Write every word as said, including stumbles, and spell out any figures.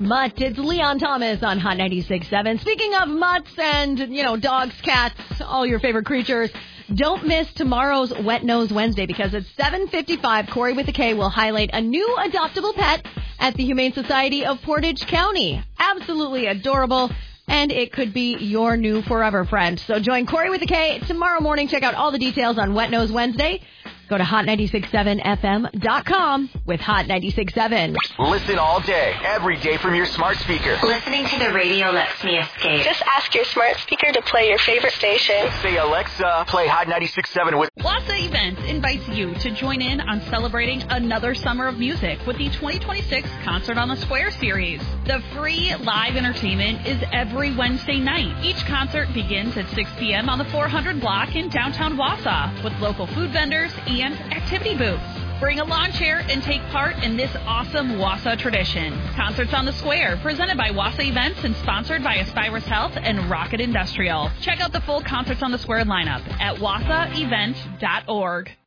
Mutt. It's Leon Thomas on Hot ninety-six point seven. Speaking of mutts and, you know, dogs, cats, all your favorite creatures, don't miss tomorrow's Wet Nose Wednesday because at seven fifty-five, Corey with a K will highlight a new adoptable pet at the Humane Society of Portage County. Absolutely adorable. And it could be your new forever friend. So join Corey with a K tomorrow morning. Check out all the details on Wet Nose Wednesday. Go to hot nine six seven f m dot com with Hot ninety-six point seven. Listen all day, every day from your smart speaker. Listening to the radio lets me escape. Just ask your smart speaker to play your favorite station. Say, Alexa, play Hot ninety-six point seven with... Wassa Events invites you to join in on celebrating another summer of music with the twenty twenty-six Concert on the Square series. The free live entertainment is every Wednesday night. Each concert begins at six p.m. on the four hundred block in downtown Wassa with local food vendors and activity booths. Bring a lawn chair and take part in this awesome Wassa tradition. Concerts on the Square, presented by Wassa Events and sponsored by Aspirus Health and Rocket Industrial. Check out the full Concerts on the Square lineup at wassa event dot org.